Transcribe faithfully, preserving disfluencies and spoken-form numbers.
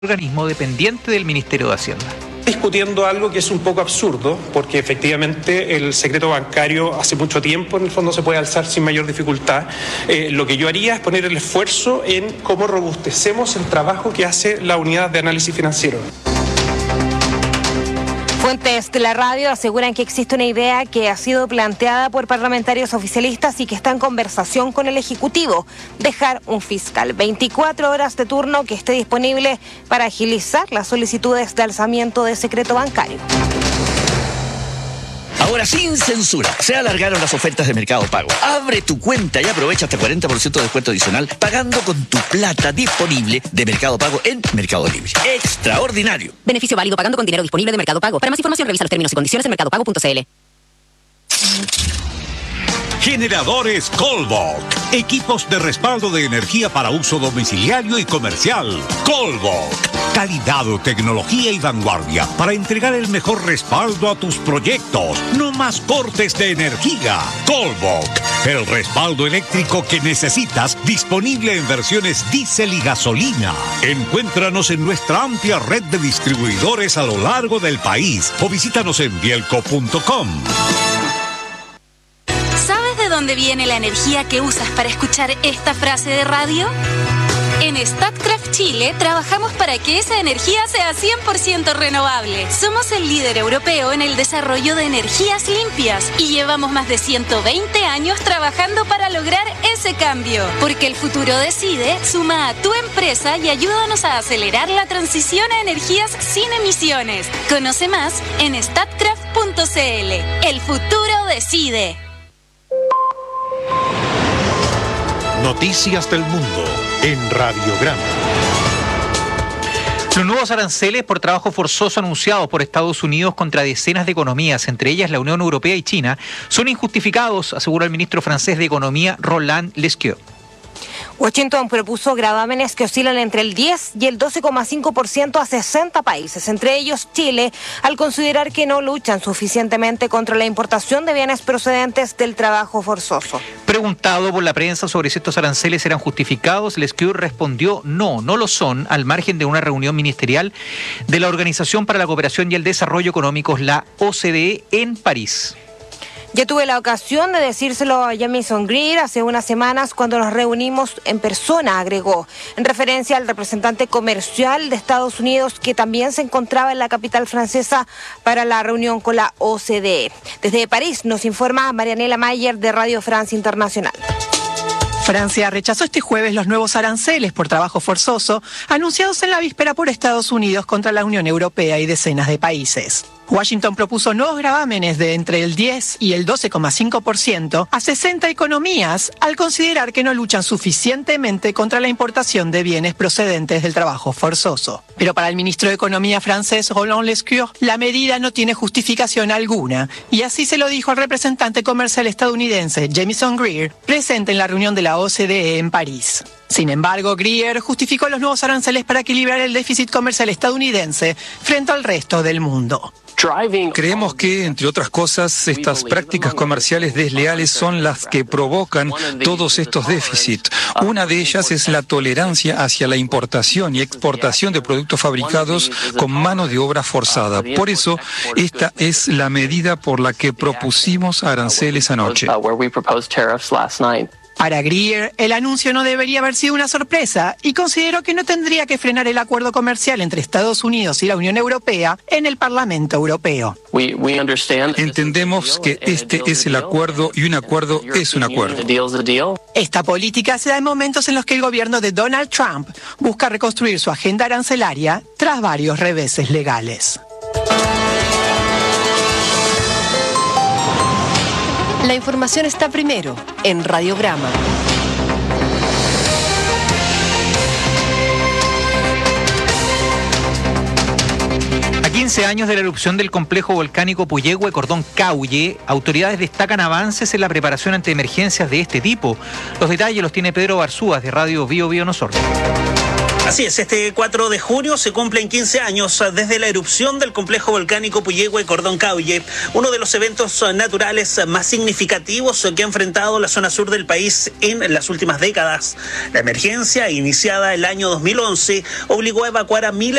organismo dependiente del Ministerio de Hacienda. Discutiendo algo que es un poco absurdo, porque efectivamente el secreto bancario hace mucho tiempo en el fondo se puede alzar sin mayor dificultad. Eh, lo que yo haría es poner el esfuerzo en cómo robustecemos el trabajo que hace la unidad de análisis financiero. Fuentes de la radio aseguran que existe una idea que ha sido planteada por parlamentarios oficialistas y que está en conversación con el Ejecutivo: dejar un fiscal veinticuatro horas de turno que esté disponible para agilizar las solicitudes de alzamiento de secreto bancario. Ahora sin censura, se alargaron las ofertas de Mercado Pago. Abre tu cuenta y aprovecha hasta cuarenta por ciento de descuento adicional pagando con tu plata disponible de Mercado Pago en Mercado Libre. ¡Extraordinario! Beneficio válido pagando con dinero disponible de Mercado Pago. Para más información revisa los términos y condiciones en mercado pago punto c l. Generadores Colbach. Equipos de respaldo de energía para uso domiciliario y comercial. Colbach. Calidad, tecnología y vanguardia para entregar el mejor respaldo a tus proyectos. No más cortes de energía. Colbach. El respaldo eléctrico que necesitas, disponible en versiones diésel y gasolina. Encuéntranos en nuestra amplia red de distribuidores a lo largo del país o visítanos en bielco punto com. ¿Sabes de dónde viene la energía que usas para escuchar esta frase de radio? En Statkraft Chile trabajamos para que esa energía sea cien por ciento renovable. Somos el líder europeo en el desarrollo de energías limpias y llevamos más de ciento veinte años trabajando para lograr ese cambio. Porque el futuro decide, suma a tu empresa y ayúdanos a acelerar la transición a energías sin emisiones. Conoce más en statkraft punto c l. El futuro decide. Noticias del mundo en Radiograma. Los nuevos aranceles por trabajo forzoso anunciados por Estados Unidos contra decenas de economías, entre ellas la Unión Europea y China, son injustificados, asegura el ministro francés de Economía, Roland Lescure. Washington propuso gravámenes que oscilan entre el diez y el doce coma cinco por ciento a sesenta países, entre ellos Chile, al considerar que no luchan suficientemente contra la importación de bienes procedentes del trabajo forzoso. Preguntado por la prensa sobre si estos aranceles eran justificados, Lescure respondió no, no lo son, al margen de una reunión ministerial de la Organización para la Cooperación y el Desarrollo Económicos, la O C D E, en París. Ya tuve la ocasión de decírselo a Jamieson Greer hace unas semanas cuando nos reunimos en persona, agregó, en referencia al representante comercial de Estados Unidos que también se encontraba en la capital francesa para la reunión con la O C D E. Desde París nos informa Marianela Mayer de Radio France Internacional. Francia rechazó este jueves los nuevos aranceles por trabajo forzoso anunciados en la víspera por Estados Unidos contra la Unión Europea y decenas de países. Washington propuso nuevos gravámenes de entre el diez y el doce coma cinco por ciento a sesenta economías al considerar que no luchan suficientemente contra la importación de bienes procedentes del trabajo forzoso. Pero para el ministro de Economía francés, Roland Lescure, la medida no tiene justificación alguna, y así se lo dijo al representante comercial estadounidense Jamieson Greer, presente en la reunión de la O C D E en París. Sin embargo, Greer justificó los nuevos aranceles para equilibrar el déficit comercial estadounidense frente al resto del mundo. Creemos que, entre otras cosas, estas prácticas comerciales desleales son las que provocan todos estos déficits. Una de ellas es la tolerancia hacia la importación y exportación de productos fabricados con mano de obra forzada. Por eso, esta es la medida por la que propusimos aranceles anoche. Para Greer, el anuncio no debería haber sido una sorpresa y consideró que no tendría que frenar el acuerdo comercial entre Estados Unidos y la Unión Europea en el Parlamento Europeo. Entendemos que este es el acuerdo y un acuerdo es un acuerdo. Esta política se da en momentos en los que el gobierno de Donald Trump busca reconstruir su agenda arancelaria tras varios reveses legales. La información está primero en Radiograma. A quince años de la erupción del complejo volcánico Puyehue Cordón Caulle, autoridades destacan avances en la preparación ante emergencias de este tipo. Los detalles los tiene Pedro Barzúas de Radio Bio Bio Nos Sordo. Así es, este cuatro de junio se cumplen quince años desde la erupción del complejo volcánico Puyehue-Cordón-Caulle, uno de los eventos naturales más significativos que ha enfrentado la zona sur del país en las últimas décadas. La emergencia, iniciada el año dos mil once, obligó a evacuar a miles